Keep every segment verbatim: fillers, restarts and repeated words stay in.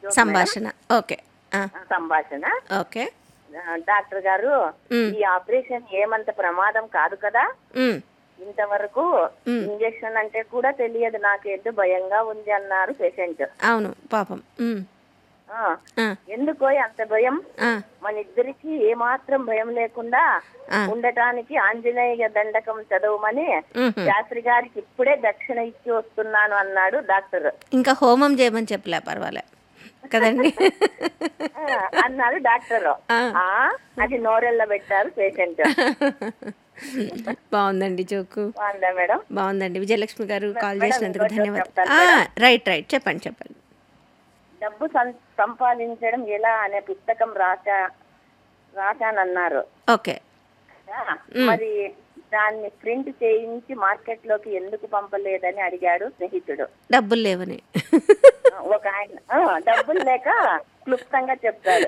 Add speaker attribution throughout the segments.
Speaker 1: Joke madam.
Speaker 2: సంభాషణ. Okay. ఆ,
Speaker 1: ఆ, సంభాషణ.
Speaker 2: ఓకే.
Speaker 1: ఆ, డాక్టర్ గారు,
Speaker 2: ఉమ్,
Speaker 1: ఈ ఆపరేషన్ ఏమంత ప్రమాదం కాదు కదా,
Speaker 2: ఉమ్,
Speaker 1: ఇంతవరకు
Speaker 2: ఉమ్.
Speaker 1: ఇంజెక్షన్ అంటే కూడా తెలియదు, నాకేంటో భయంగా ఉంది అన్నారు పేషెంట్.
Speaker 2: అవును పాపం. ఉమ్,
Speaker 1: ఆ,
Speaker 2: ఆ,
Speaker 1: ఎందుకో అంత భయం,
Speaker 2: ఆ,
Speaker 1: మన ఇద్దరికి ఏమాత్రం భయం లేకుండా
Speaker 2: ఆ.
Speaker 1: ఉండటానికి ఆంజనేయ దండకం చదవమని
Speaker 2: ఉహు.
Speaker 1: శాస్త్రి గారికి ఇప్పుడే దక్షిణ ఇచ్చి వస్తున్నాను అన్నాడు డాక్టర్.
Speaker 2: ఇంకా హోమం చేయమని చెప్పలే, పర్వాలే కదండి.
Speaker 1: ఆ, అన్నాడు డాక్టర్.
Speaker 2: ఆ.
Speaker 1: ఆ, అది నోరెళ్ళ పెట్టారు పేషెంట్.
Speaker 2: బాగుందండి జోకు.
Speaker 1: బాగుందా మేడం?
Speaker 2: బాగుందండి. విజయలక్ష్మి గారు కాల్
Speaker 1: మేడం
Speaker 2: చేసినందుకు
Speaker 1: ఇంకో జోక్
Speaker 2: ధన్యవాదాలు.
Speaker 1: చెప్తాను
Speaker 2: ఆ,
Speaker 1: మేడం.
Speaker 2: రైట్ రైట్ చెప్పండి చెప్పండి.
Speaker 1: డబ్బు సం- సంపాదించడం ఎలా అనే పుస్తకం రాశా రాశానన్నారు.
Speaker 2: ఓకే.
Speaker 1: ఆ,
Speaker 2: మ్.
Speaker 1: మరి దాన్ని ప్రింట్ చేయించి మార్కెట్ లోకి ఎందుకు పంపలేదని అడిగాడు స్నేహితుడు.
Speaker 2: డబ్బులు లేవని.
Speaker 1: ఆ, ఒక ఆయన ఆ, డబ్బులు లేక క్లుప్తంగా చెప్తాడు.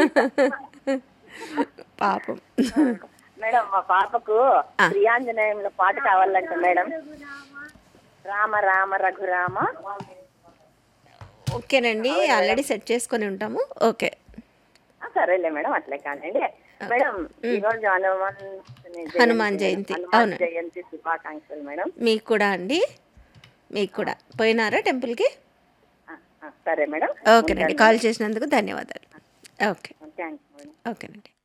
Speaker 2: పాపం.
Speaker 1: మేడం మా పాపకు
Speaker 2: ఆ.
Speaker 1: ప్రియాంజనేయంలో పాట కావాలంట మేడం. రామ రామ రఘురామ.
Speaker 2: ఓకేనండి, ఆల్రెడీ సెట్ చేసుకొని ఉంటాము. ఓకే.
Speaker 1: ఆ, సరేలే మేడం, అట్లే కానండి మేడం. ఈ రోజు హనుమాన్
Speaker 2: హనుమాన్ జయంతి.
Speaker 1: హనుమాన్
Speaker 2: అవును,
Speaker 1: జయంతి శుభాకాంక్షలు మేడం.
Speaker 2: మీకు కూడా అండి, మీకు కూడా. పోయినారా టెంపుల్కి?
Speaker 1: ఆ, ఆ, సరే మేడం.
Speaker 2: ఓకేనండి, కాల్ చేసినందుకు ధన్యవాదాలు. ఓకే.
Speaker 1: Thanks madam.
Speaker 2: ఓకేనండి.